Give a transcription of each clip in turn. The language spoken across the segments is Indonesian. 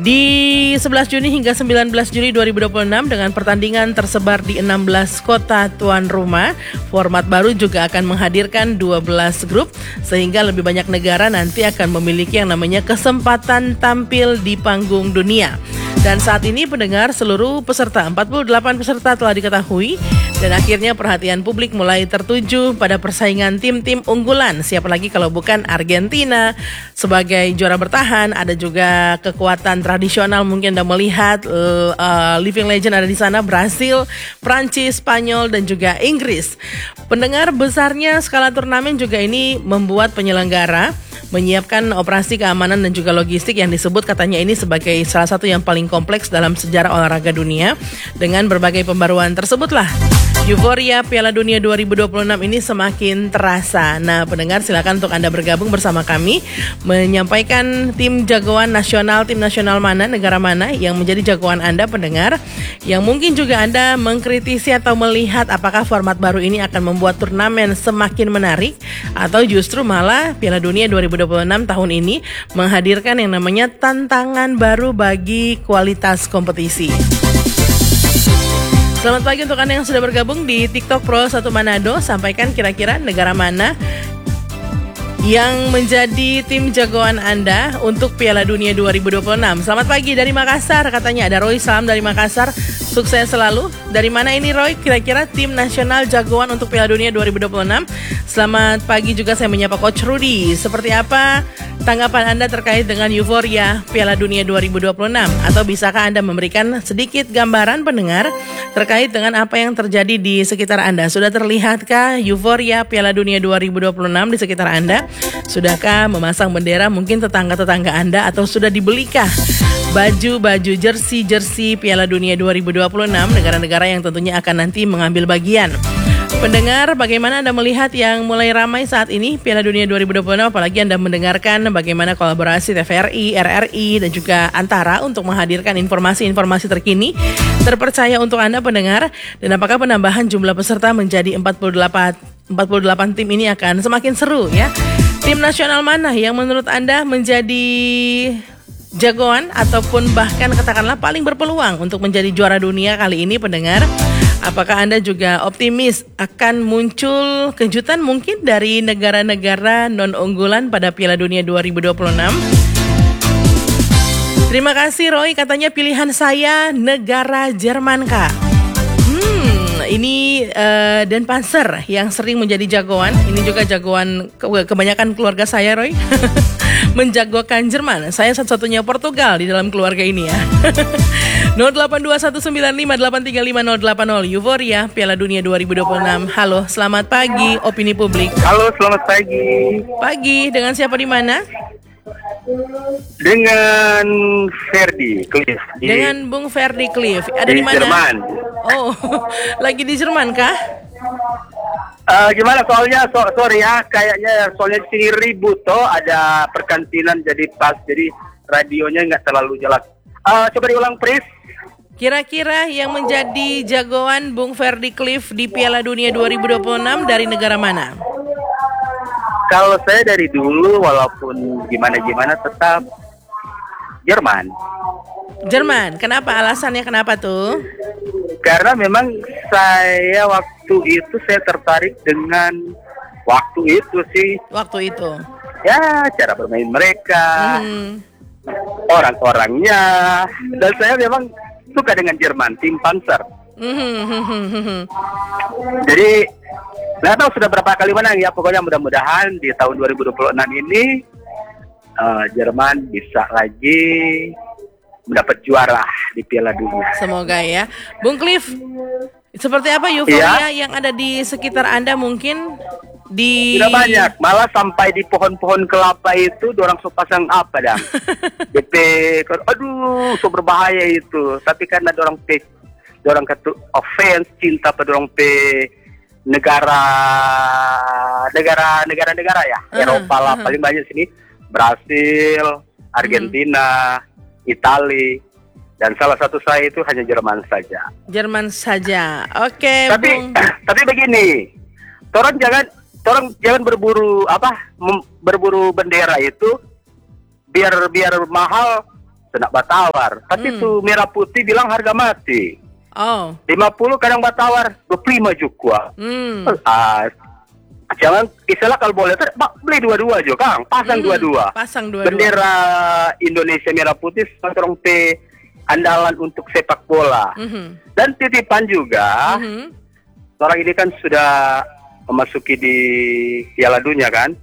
Di 11 Juni hingga 19 Juli 2026 dengan pertandingan tersebar di 16 kota tuan rumah, format baru juga akan menghadirkan 12 grup sehingga lebih banyak negara nanti akan memiliki yang namanya kesempatan tampil di panggung dunia. Dan saat ini pendengar seluruh peserta, 48 peserta telah diketahui dan akhirnya perhatian publik mulai tertuju pada persaingan tim-tim unggulan. Siapa lagi kalau bukan Argentina sebagai juara bertahan, ada juga kekuatan tradisional mungkin Anda melihat living legend ada di sana, Brasil, Prancis, Spanyol dan juga Inggris. Pendengar, besarnya skala turnamen juga ini membuat penyelenggara menyiapkan operasi keamanan dan juga logistik yang disebut katanya ini sebagai salah satu yang paling kompleks dalam sejarah olahraga dunia. Dengan berbagai pembaruan tersebutlah euforia Piala Dunia 2026 ini semakin terasa. Nah, pendengar silakan untuk Anda bergabung bersama kami menyampaikan tim jagoan nasional, tim nasional mana, negara mana yang menjadi jagoan Anda pendengar. Yang mungkin juga Anda mengkritisi atau melihat apakah format baru ini akan membuat turnamen semakin menarik atau justru malah Piala Dunia 2026 tahun ini menghadirkan yang namanya tantangan baru bagi kualitas kompetisi. Selamat pagi untuk Anda yang sudah bergabung di TikTok Pro 1 Manado. Sampaikan kira-kira negara mana yang menjadi tim jagoan Anda untuk Piala Dunia 2026. Selamat pagi dari Makassar, katanya ada Roy, salam dari Makassar, sukses selalu. Dari mana ini Roy, kira-kira tim nasional jagoan untuk Piala Dunia 2026? Selamat pagi juga saya menyapa Coach Rudy. Seperti apa tanggapan Anda terkait dengan euforia Piala Dunia 2026? Atau bisakah Anda memberikan sedikit gambaran pendengar terkait dengan apa yang terjadi di sekitar Anda? Sudah terlihatkah euforia Piala Dunia 2026 di sekitar Anda? Sudahkah memasang bendera mungkin tetangga-tetangga Anda atau sudah dibelikah baju-baju jersey Piala Dunia 2026 negara-negara yang tentunya akan nanti mengambil bagian? Pendengar, bagaimana Anda melihat yang mulai ramai saat ini Piala Dunia 2026, apalagi Anda mendengarkan bagaimana kolaborasi TVRI, RRI dan juga Antara untuk menghadirkan informasi-informasi terkini terpercaya untuk Anda pendengar, dan apakah penambahan jumlah peserta menjadi 48 tim ini akan semakin seru ya? Tim nasional mana yang menurut Anda menjadi jagoan ataupun bahkan katakanlah paling berpeluang untuk menjadi juara dunia kali ini pendengar? Apakah Anda juga optimis akan muncul kejutan mungkin dari negara-negara non-unggulan pada Piala Dunia 2026? Terima kasih Roy, katanya pilihan saya negara Jerman Kak. Ini Den Panzer yang sering menjadi jagoan. Ini juga jagoan kebanyakan keluarga saya Roy. Menjagokan Jerman. Saya satu-satunya Portugal di dalam keluarga ini ya. 082195835080 Euforia Piala Dunia 2026. Halo, selamat pagi opini publik. Halo, selamat pagi. Pagi, dengan siapa di mana? Dengan Ferdi Cliff. Dengan Bung Ferdi Cliff. Ada di mana? Jerman. Oh, lagi di Jerman kah? Gimana soalnya sorry ya, kayaknya soalnya di sini ribut toh, ada perkantinan jadi radionya nggak terlalu jelas. Coba diulang please. Kira-kira yang menjadi jagoan Bung Ferdi Cliff di Piala Dunia 2026 dari negara mana? Kalau saya dari dulu walaupun gimana tetap Jerman. Jerman, kenapa? Alasannya kenapa tuh? Karena memang saya waktu itu saya tertarik dengan waktu itu sih. Waktu itu? Ya, cara bermain mereka, orang-orangnya, dan saya memang suka dengan Jerman, tim Panzer. Jadi, nggak tahu sudah berapa kali menang ya, pokoknya mudah-mudahan di tahun 2026 ini Jerman bisa lagi mendapat juara di Piala Dunia. Semoga ya. Bung Cliff, seperti apa euforia yang ada di sekitar Anda mungkin? Tidak banyak, malah sampai di pohon-pohon kelapa itu dorang so pasang apa dang? DP, aduh, so berbahaya itu. Tapi karena dorang ketu offense cinta pada dorang negara ya, Eropa lah paling banyak sini, Brasil, Argentina, Italia, dan salah satu saya itu hanya Jerman saja. Jerman saja, oke. Tapi begini, orang jangan berburu berburu bendera itu biar mahal Senak batawar. Tapi itu merah putih bilang harga mati. Oh. 50 kadang batawar 25 juga. Jangan istilah kalau boleh beli dua-dua aja Kang, pasang dua-dua. Pasang dua-dua. Bendera Indonesia merah putih seorang andalan untuk sepak bola. Dan titipan juga, orang ini kan sudah memasuki di Piala Dunia kan.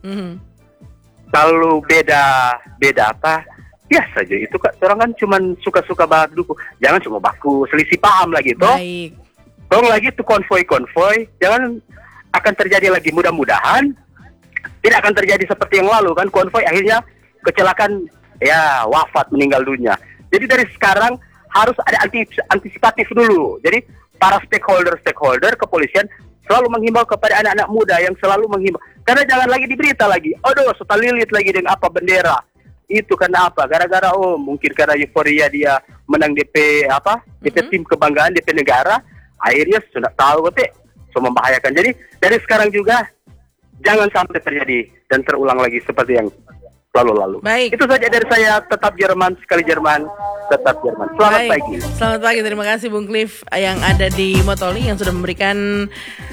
Kalau beda apa? Biasa aja itu Kak. Orang kan cuman suka-suka baku. Jangan cuma baku, selisih paham lagi toh. Baik. Tolong lagi tuh konvoi. Jangan akan terjadi lagi, mudah-mudahan tidak akan terjadi seperti yang lalu kan, konvoi akhirnya kecelakaan, ya wafat, meninggal dunia. Jadi dari sekarang harus ada antisipatif dulu. Jadi para stakeholder kepolisian selalu menghimbau kepada anak-anak muda yang selalu menghimbau, karena jangan lagi diberita lagi, aduh suka lilit lagi dengan apa bendera itu, karena apa, gara-gara mungkin karena euforia dia menang DP tim kebanggaan DP negara, akhirnya sudah tahu so membahayakan. Jadi dari sekarang juga jangan sampai terjadi dan terulang lagi seperti yang lalu-lalu. Baik. Itu saja dari saya. Tetap Jerman, sekali Jerman, tetap Jerman. Selamat pagi. Selamat pagi, terima kasih Bung Cliff yang ada di Motoli yang sudah memberikan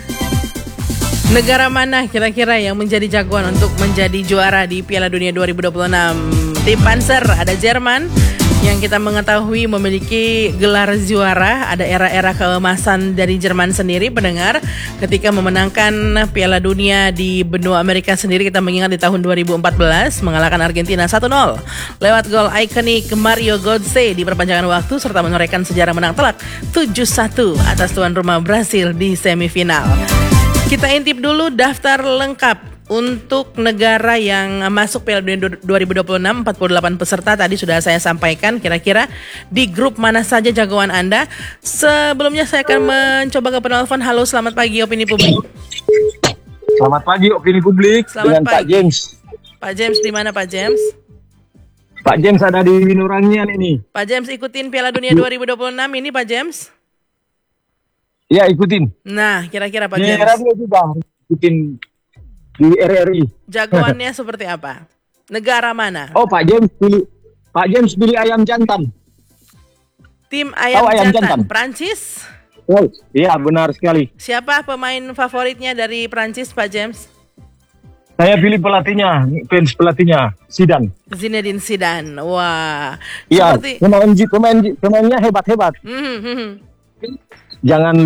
negara mana kira-kira yang menjadi jagoan untuk menjadi juara di Piala Dunia 2026. Tim Panzer ada Jerman yang kita mengetahui memiliki gelar juara, ada era-era keemasan dari Jerman sendiri pendengar ketika memenangkan Piala Dunia di benua Amerika sendiri. Kita mengingat di tahun 2014 mengalahkan Argentina 1-0 lewat gol ikonik Mario Götze di perpanjangan waktu serta menorehkan sejarah menang telak 7-1 atas tuan rumah Brasil di semifinal. Kita intip dulu daftar lengkap untuk negara yang masuk Piala Dunia 2026, 48 peserta tadi sudah saya sampaikan. Kira-kira di grup mana saja jagoan Anda? Sebelumnya saya akan mencoba ke penelpon. Halo, selamat pagi Opini Publik. Selamat pagi Opini Publik. Selamat dengan pagi. Pak James. Pak James di mana Pak James? Pak James ada di Winurangian ini. Pak James ikutin Piala Dunia 2026 ini Pak James? Iya ikutin. Nah, kira-kira Pak Di James. radio juga ikutin di RRI. Jagoannya seperti apa? Negara mana? Oh Pak James pilih ayam jantan. Tim ayam ayam jantan. jantan. Prancis? Oh iya benar sekali. Siapa pemain favoritnya dari Prancis Pak James? Saya pilih pelatihnya, fans pelatihnya Zidane. Zinedine Zidane. Wah. Iya. Seperti Pemainnya hebat-hebat. Jangan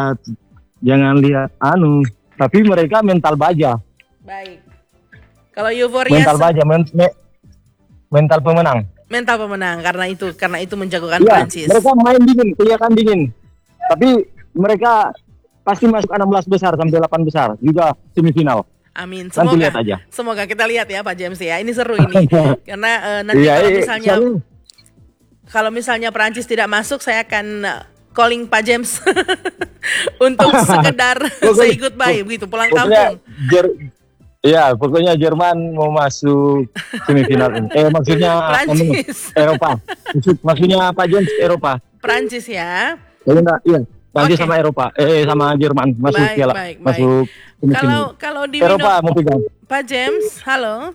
lihat tapi mereka mental baja. Baik. Kalau euforia Mental baja, mental pemenang. mental pemenang karena itu menjagokan Iya, Prancis. mereka main dingin, kelihatan dingin. Tapi mereka pasti masuk 16 besar sampai 8 besar juga semifinal. Amin. Nanti lihat aja. Semoga kita lihat ya Pak James ya. Ini seru ini. Karena nanti kalau misalnya Prancis tidak masuk, saya akan calling Pak James untuk sekedar say goodbye begitu pulang kampung. Pokoknya Jerman mau masuk semifinal ini. Maksudnya Prancis. Eropa. Maksudnya Pak James Eropa. Prancis ya. Iya. Prancis sama Eropa. Sama Jerman masuk piala. Masuk semifinal. Kalau di Eropa mau pegang. Pak James, halo.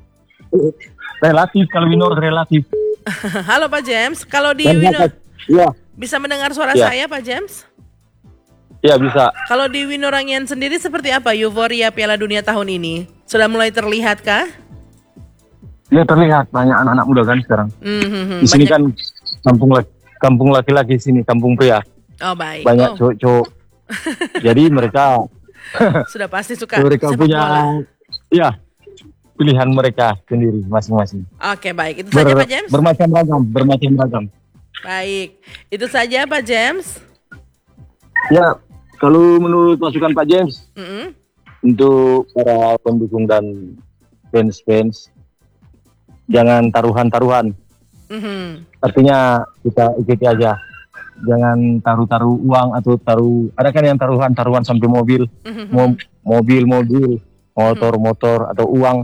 Relatif kalau minor relatif. Halo Pak James, kalau di bisa mendengar suara saya Pak James? Iya bisa. Kalau di Winurangian sendiri seperti apa euforia Piala Dunia tahun ini? Sudah mulai terlihat kah? Ya terlihat banyak anak-anak muda kan sekarang. Di sini kan kampung laki-laki sini, kampung pria. Oh baik. Banyak cowok-cowok. Jadi mereka sudah pasti suka mereka sepak punya bola. Pilihan mereka sendiri masing-masing. Oke baik, itu saja Pak James. Bermacam-ragam. Baik, itu saja Pak James. Ya, kalau menurut masukan Pak James, untuk para pendukung dan fans, jangan taruhan-taruhan. Artinya kita ikuti aja. Jangan taruh uang atau ada kan yang taruhan sampai mobil, mobil, motor atau uang.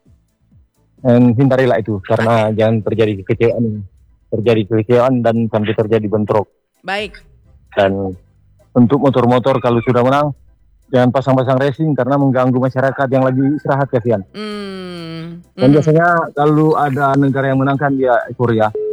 Dan hindarilah itu karena jangan terjadi kekecewaan dan sampai terjadi bentrok. Baik. Dan untuk motor-motor kalau sudah menang jangan pasang-pasang racing karena mengganggu masyarakat yang lagi istirahat kasihan. Dan biasanya kalau ada negara yang menangkan dia euforia.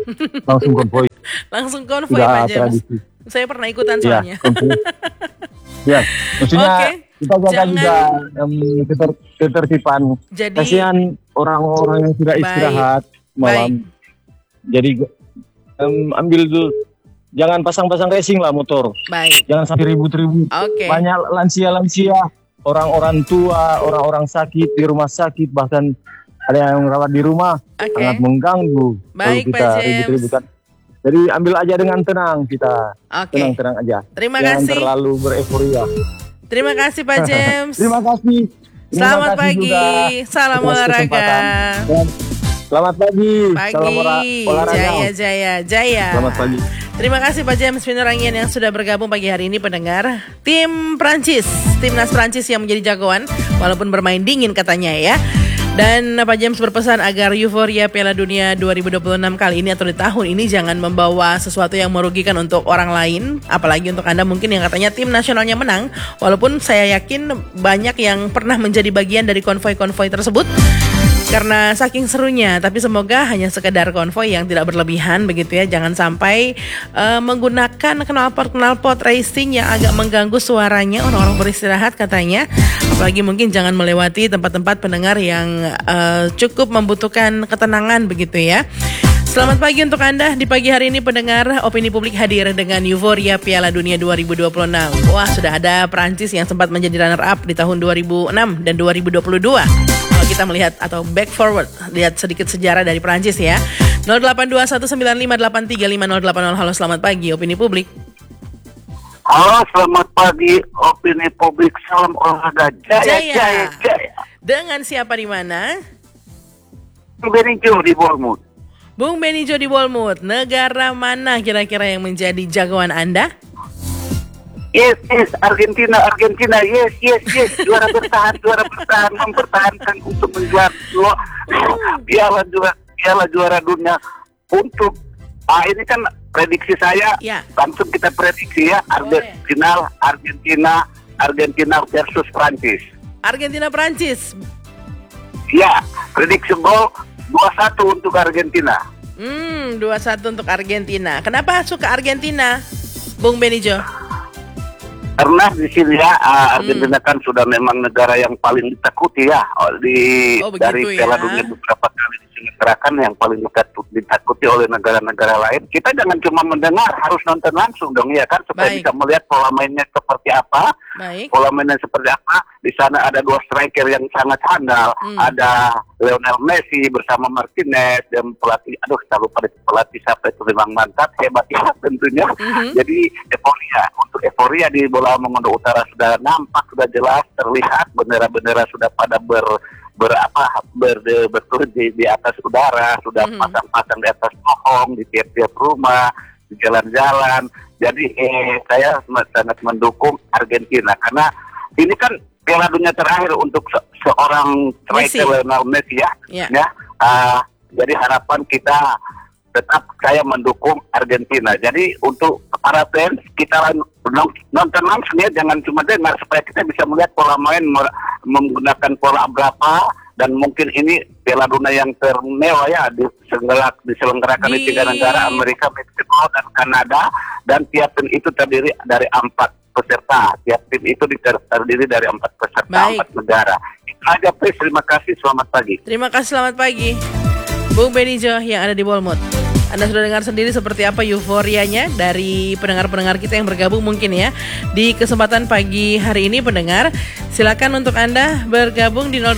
langsung konvoy. Langsung konvoy Sudah Pak James. tradisi. Saya pernah ikutan Ya, soalnya. konvoy. Ya, maksudnya Oke. kita jaga Jangan- juga ketertiban. Jadi Kasihan orang-orang yang sudah Baik. istirahat malam. Jadi ambil dulu, jangan pasang-pasang racing lah motor. baik. Jangan sampai ribut-ribut. Oke. Banyak lansia-lansia, orang-orang tua, orang-orang sakit di rumah sakit, bahkan ada yang rawat di rumah. Oke. Sangat mengganggu Baik, kalau Pak kita James. ribut-ributan. Jadi ambil aja dengan tenang kita. Oke. Tenang-tenang aja. Terima Jangan kasih. terlalu bereforia. Terima kasih Pak James. Terima kasih. Terima Selamat kasih pagi. juga Salam atas olahraga. kesempatan. Dan selamat pagi. Salam Pagi. olahraga. Jaya. Selamat pagi. Terima kasih Pak James Pinurangian yang sudah bergabung pagi hari ini pendengar. Tim Prancis, timnas Prancis yang menjadi jagoan walaupun bermain dingin katanya ya. Dan Pak James berpesan agar euforia Piala Dunia 2026 kali ini atau di tahun ini jangan membawa sesuatu yang merugikan untuk orang lain, apalagi untuk Anda mungkin yang katanya tim nasionalnya menang, walaupun saya yakin banyak yang pernah menjadi bagian dari konvoi-konvoi tersebut. Karena saking serunya, tapi semoga hanya sekedar konvoi yang tidak berlebihan begitu ya. Jangan sampai menggunakan knalpot racing yang agak mengganggu suaranya orang-orang beristirahat katanya. Apalagi mungkin jangan melewati tempat-tempat pendengar yang cukup membutuhkan ketenangan begitu ya. Selamat pagi untuk Anda di pagi hari ini pendengar. Opini publik hadir dengan euforia Piala Dunia 2026. Wah, sudah ada Prancis yang sempat menjadi runner up di tahun 2006 dan 2022. Kalau kita melihat atau back forward, lihat sedikit sejarah dari Prancis ya. 082195835080. Halo, selamat pagi Opini Publik. Halo, selamat pagi opini publik. Salam olahraga. Jaya. Dengan siapa di mana? Benijo di Bournemouth. Bung Benijo di Bournemouth. Negara mana kira-kira yang menjadi jagoan Anda? Yes, Argentina, yes. Juara bertahan, mempertahankan untuk menjual piala juara dunia untuk ini kan prediksi saya, Ya. langsung kita prediksi ya, Argentina versus Prancis. Argentina Prancis. Ya, prediksi gol 2-1 untuk Argentina. 2-1 untuk Argentina. Kenapa suka Argentina, Bung Benijo? Karena di sini ya Argentina kan sudah memang negara yang paling ditakuti ya dari begitu Piala ya. Dunia beberapa kali diselenggarakan yang paling ditakuti oleh negara-negara lain. Kita jangan cuma mendengar, harus nonton langsung dong ya kan supaya Baik. bisa melihat pola mainnya seperti apa. Baik. Pola mainnya seperti apa. Di sana ada dua striker yang sangat handal. Ada Lionel Messi bersama Martinez dan pelatih, saya lupa pelatih siapa itu, memang mantap, hebat ya tentunya. Jadi euforia di bola Mongondo Utara sudah nampak, sudah jelas terlihat, bendera-bendera sudah pada bertulis di atas udara, sudah pasang-pasang di atas pohon, di tiap-tiap rumah, di jalan-jalan. Jadi saya sangat mendukung Argentina karena ini kan Piala Dunia terakhir untuk seorang striker Lionel Messi ya. Jadi harapan kita tetap saya mendukung Argentina. Jadi untuk para fans kita nonton langsung ya, jangan cuma dengar supaya kita bisa melihat pola main menggunakan pola berapa, dan mungkin ini Piala Dunia yang termewah ya diselenggarakan di 3 negara, Amerika, Meksiko, dan Kanada, dan tiap tim itu terdiri dari 4 peserta. Tiap tim itu terdiri dari 4 peserta, Baik. 4 negara. Itu aja, please. Terima kasih. Selamat pagi. Terima kasih, selamat pagi Bung Benijo yang ada di Bournemouth. Anda sudah dengar sendiri seperti apa euforianya dari pendengar-pendengar kita yang bergabung mungkin ya di kesempatan pagi hari ini pendengar. Silakan untuk Anda bergabung di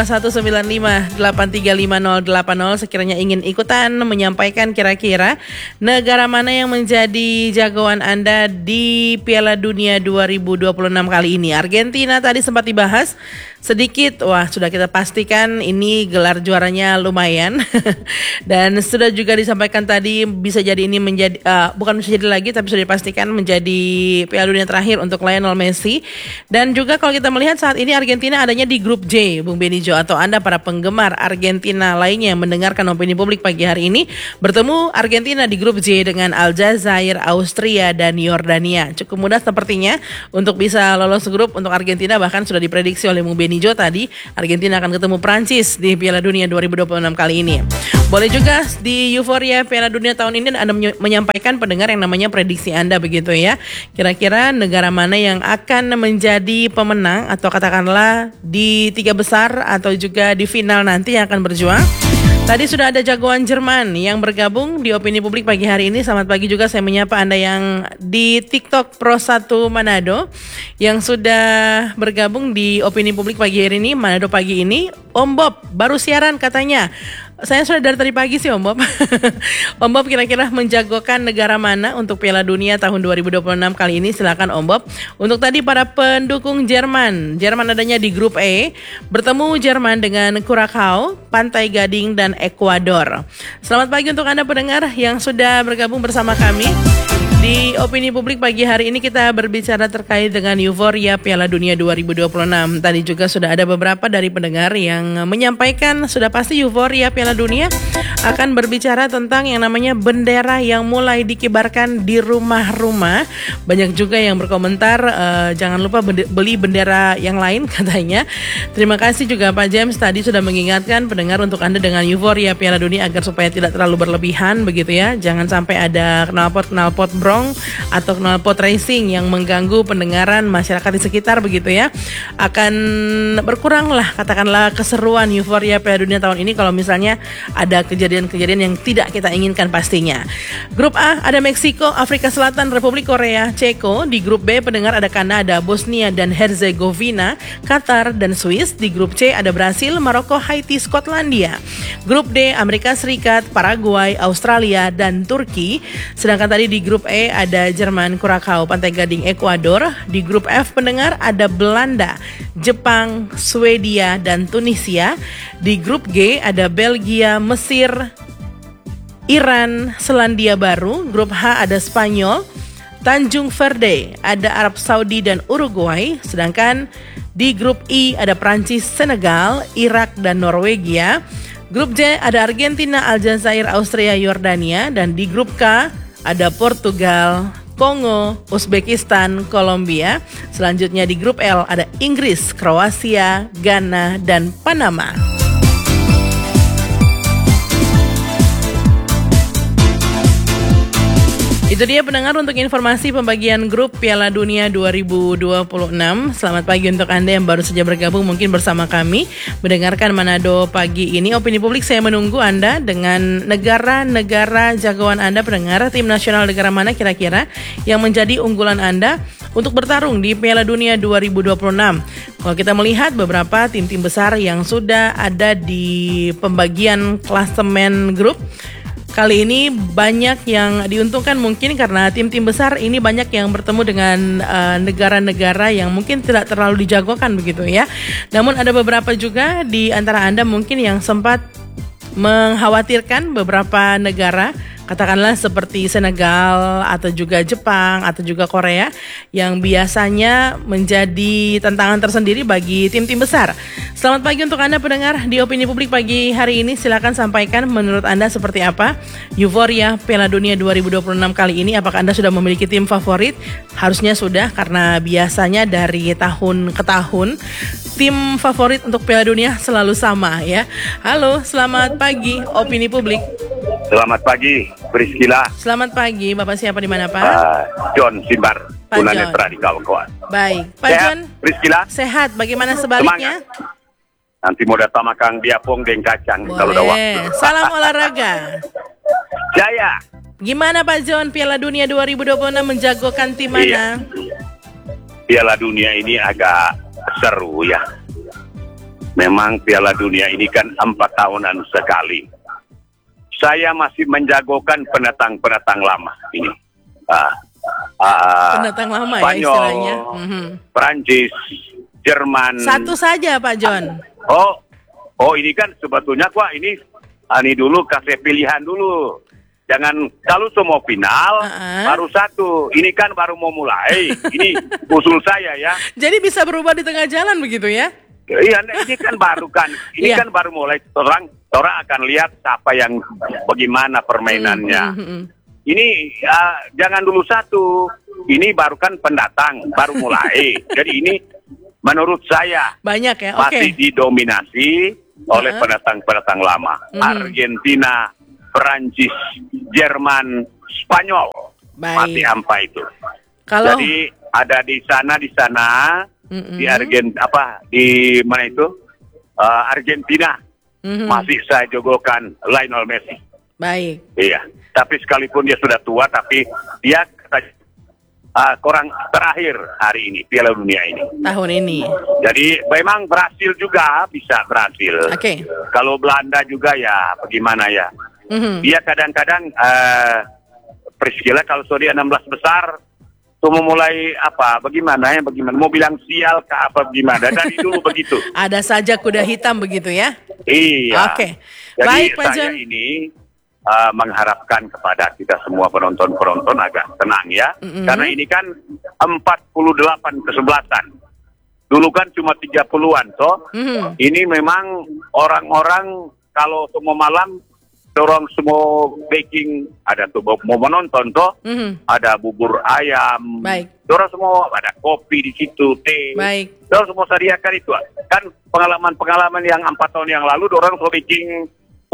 082195835080 sekiranya ingin ikutan menyampaikan kira-kira negara mana yang menjadi jagoan Anda di Piala Dunia 2026 kali ini. Argentina tadi sempat dibahas sedikit, wah sudah kita pastikan ini gelar juaranya lumayan dan sudah juga disampaikan tadi bisa jadi ini menjadi bukan bisa jadi lagi tapi sudah dipastikan menjadi Piala Dunia terakhir untuk Lionel Messi. Dan juga kalau kita melihat saat ini Argentina adanya di grup J, Bung Benijo, atau Anda para penggemar Argentina lainnya yang mendengarkan opini publik pagi hari ini, bertemu Argentina di grup J dengan Aljazair, Austria, dan Yordania. Cukup mudah sepertinya untuk bisa lolos grup untuk Argentina, bahkan sudah diprediksi oleh Bung Benijo hijau tadi, Argentina akan ketemu Prancis di Piala Dunia 2026 kali ini. Boleh juga di Euforia Piala Dunia tahun ini Anda menyampaikan pendengar yang namanya prediksi Anda begitu ya. Kira-kira negara mana yang akan menjadi pemenang atau katakanlah di 3 besar atau juga di final nanti yang akan berjuang. Tadi sudah ada jagoan Jerman yang bergabung di Opini Publik pagi hari ini. Selamat pagi juga saya menyapa Anda yang di TikTok Pro 1 Manado yang sudah bergabung di Opini Publik pagi hari ini, Manado pagi ini. Om Bob baru siaran katanya. Saya sudah dari tadi pagi sih Om Bob. Om Bob kira-kira menjagokan negara mana untuk Piala Dunia tahun 2026 kali ini? Silakan Om Bob. Untuk tadi para pendukung Jerman. Jerman adanya di grup E. Bertemu Jerman dengan Curaçao, Pantai Gading dan Ekuador. Selamat pagi untuk Anda pendengar yang sudah bergabung bersama kami. Di Opini Publik pagi hari ini kita berbicara terkait dengan euforia Piala Dunia 2026. Tadi juga sudah ada beberapa dari pendengar yang menyampaikan sudah pasti euforia Piala Dunia akan berbicara tentang yang namanya bendera yang mulai dikibarkan di rumah-rumah. Banyak juga yang berkomentar jangan lupa beli bendera yang lain katanya. Terima kasih juga Pak James tadi sudah mengingatkan pendengar untuk Anda dengan euforia Piala Dunia agar supaya tidak terlalu berlebihan begitu ya. Jangan sampai ada knalpot bronc atau knalpot racing yang mengganggu pendengaran masyarakat di sekitar begitu ya. Akan berkuranglah katakanlah keseruan euforia Piala Dunia tahun ini kalau misalnya ada kejadian-kejadian yang tidak kita inginkan pastinya. Grup A ada Meksiko, Afrika Selatan, Republik Korea, Ceko. Di grup B pendengar ada Kanada, Bosnia dan Herzegovina, Qatar dan Swiss. Di grup C ada Brasil, Maroko, Haiti, Skotlandia. Grup D Amerika Serikat, Paraguay, Australia dan Turki. Sedangkan tadi di grup E ada Jerman, Curaçao, Pantai Gading, Ekuador. Di grup F pendengar ada Belanda, Jepang, Swedia dan Tunisia. Di grup G ada Belgia, Mesir, Iran, Selandia Baru. Grup H ada Spanyol, Tanjung Verde, ada Arab Saudi dan Uruguay. Sedangkan di grup I ada Prancis, Senegal, Irak dan Norwegia. Grup J ada Argentina, Aljazair, Austria, Yordania. Dan di grup K ada Portugal, Kongo, Uzbekistan, Kolombia. Selanjutnya di grup L ada Inggris, Kroasia, Ghana dan Panama. Itu dia pendengar untuk informasi pembagian grup Piala Dunia 2026. Selamat pagi untuk Anda yang baru saja bergabung mungkin bersama kami mendengarkan Manado pagi ini. Opini Publik saya menunggu Anda dengan negara-negara jagoan Anda pendengar. Tim nasional negara mana kira-kira yang menjadi unggulan Anda untuk bertarung di Piala Dunia 2026. Kalau kita melihat beberapa tim-tim besar yang sudah ada di pembagian klasemen grup, kali ini banyak yang diuntungkan mungkin karena tim-tim besar ini banyak yang bertemu dengan negara-negara yang mungkin tidak terlalu dijagokan begitu ya. Namun ada beberapa juga di antara Anda mungkin yang sempat mengkhawatirkan beberapa negara, katakanlah seperti Senegal atau juga Jepang atau juga Korea yang biasanya menjadi tantangan tersendiri bagi tim-tim besar. Selamat pagi untuk Anda pendengar di Opini Publik pagi hari ini. Silakan sampaikan menurut Anda seperti apa euforia Piala Dunia 2026 kali ini. Apakah Anda sudah memiliki tim favorit? Harusnya sudah karena biasanya dari tahun ke tahun tim favorit untuk Piala Dunia selalu sama ya. Halo, selamat pagi Opini Publik. Selamat pagi, Priscila. Selamat pagi, Bapak siapa di mana Pak? John Simbar, tunanetra di kawan-kawan. Baik, Pak Sehat, John. Priscila. Sehat, bagaimana sebaliknya? Semangat. Nanti mau datang makan biapong deng kacang kalau udah waktu. Salam olahraga. Jaya. Gimana Pak John, Piala Dunia 2026 menjagokan tim mana? Piala Dunia ini agak seru ya. Memang Piala Dunia ini kan 4 tahunan sekali. Saya masih menjagokan pendatang-pendatang lama ini. Pendatang lama Spanyol, ya istilahnya. Prancis, Jerman. Satu saja Pak John. Oh ini kan sebetulnya ini dulu kasih pilihan dulu. Jangan kalau semua final baru satu. Ini kan baru mau mulai. Ini usul saya ya. Jadi bisa berubah di tengah jalan begitu ya? Iya, ini kan baru kan. Ini kan baru mulai. Orang akan lihat siapa yang bagaimana permainannya. Ini jangan dulu satu. Ini baru kan pendatang, baru mulai. Jadi ini menurut saya Banyak ya, masih didominasi oleh pendatang-pendatang lama. Argentina, Perancis, Jerman, Spanyol. Masih hampa itu. Kalau Jadi ada di sana di di mana itu? Argentina. Masih saya jogokan Lionel Messi. baik. Iya. Tapi sekalipun dia sudah tua, tapi dia kurang terakhir hari ini Piala Dunia ini. Tahun ini. Jadi memang Brasil juga bisa berhasil. Oke. Kalau Belanda juga ya bagaimana ya. Dia kadang-kadang Priscilla kalau dia 16 besar tuh memulai bagaimana mau bilang sial ke apa gimana dari dulu begitu. Ada saja kuda hitam begitu ya. Iya. Oke. Jadi Baik, Pak saya John. ini mengharapkan kepada kita semua penonton agak tenang ya. Karena ini kan 48 kesebelasan. Dulu kan cuma 30-an Ini memang orang-orang kalau semua malam dorong semua baking, ada tuh mau menonton ada bubur ayam. Baik. Dorong semua ada kopi di situ, teh. Baik. Dorong semua sediakan itu. Kan pengalaman yang 4 tahun yang lalu dorong semua baking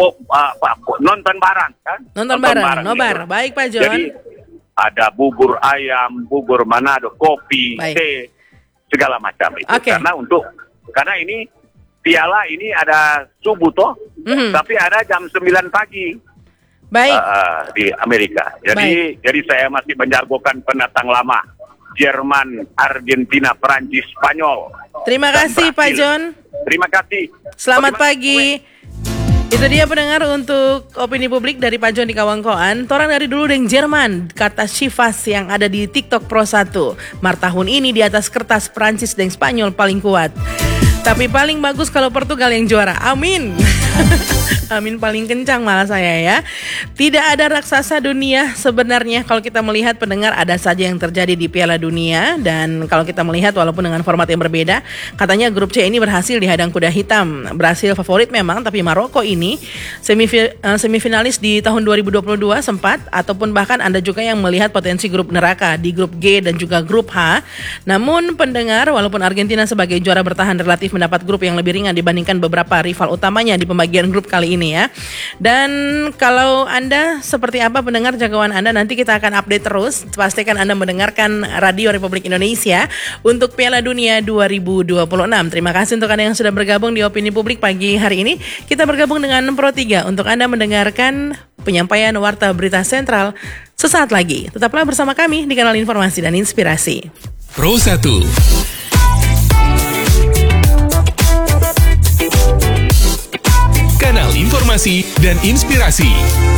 nonton bareng kan? Nonton bareng, nobar. Gitu. Baik Pak John. Jadi ada bubur ayam, bubur Manado, kopi, teh, segala macam itu. Karena ini piala ini ada subuh tapi ada jam 9 pagi. Baik. Di Amerika. Jadi saya masih menjagokan pendatang lama. Jerman, Argentina, Perancis, Spanyol. Terima kasih Pak John. Terima kasih. Selamat pagi. Itu dia pendengar untuk opini publik dari Pak John di Kawangkoan. Torang dari dulu dengan Jerman, kata Chivas yang ada di TikTok Pro 1. Tahun ini di atas kertas Prancis dan Spanyol paling kuat. Tapi paling bagus kalau Portugal yang juara. Amin. Amin paling kencang malah saya ya. Tidak ada raksasa dunia sebenarnya kalau kita melihat pendengar ada saja yang terjadi di Piala Dunia. Dan kalau kita melihat walaupun dengan format yang berbeda, katanya grup C ini berhasil dihadang kuda hitam. Brasil favorit memang, tapi Maroko ini semifinalis di tahun 2022 sempat, ataupun bahkan Anda juga yang melihat potensi grup neraka di grup G dan juga grup H. Namun pendengar, walaupun Argentina sebagai juara bertahan relatif mendapat grup yang lebih ringan dibandingkan beberapa rival utamanya di pembagian grup kali ini ya. Dan kalau Anda seperti apa pendengar jagoan Anda, nanti kita akan update terus. Pastikan Anda mendengarkan Radio Republik Indonesia untuk Piala Dunia 2026. Terima kasih untuk Anda yang sudah bergabung di Opini Publik pagi hari ini. Kita bergabung dengan Pro 3 untuk Anda mendengarkan penyampaian Warta Berita Sentral sesaat lagi. Tetaplah bersama kami di Kanal Informasi dan Inspirasi. Pro 1. Kanal Informasi dan Inspirasi.